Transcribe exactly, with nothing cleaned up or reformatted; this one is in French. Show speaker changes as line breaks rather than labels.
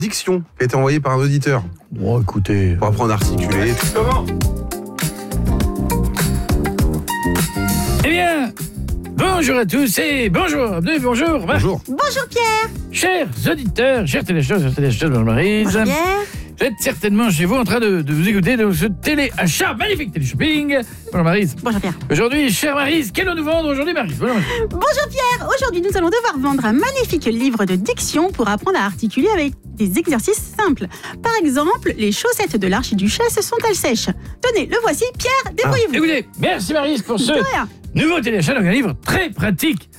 Diction qui a été envoyé par un auditeur.
Bon, écoutez...
Pour apprendre à articuler.
Comment ?
Eh bien, bonjour à tous et bonjour, Abdou, bonjour. Marc.
Bonjour.
Bonjour Pierre.
Chers auditeurs, chers téléspectateurs, chers téléspectateurs, bonjour Maryse.
Bonjour Pierre.
Vous êtes certainement chez vous en train de, de vous écouter de ce télé-achat, magnifique télé-shopping. Bonjour Maryse.
Bonjour Pierre.
Aujourd'hui, chère Maryse, qu'allons nous vendre aujourd'hui, Maryse? Bonjour Maryse.
Bonjour Pierre. Aujourd'hui, nous allons devoir vendre un magnifique livre de diction pour apprendre à articuler avec des exercices simples. Par exemple, les chaussettes de l'archiduchesse sont-elles sèches? Tenez, le voici. Pierre, débrouillez-vous.
Écoutez, merci Maryse pour ce
De rien.
nouveau télé-achat, donc un livre très pratique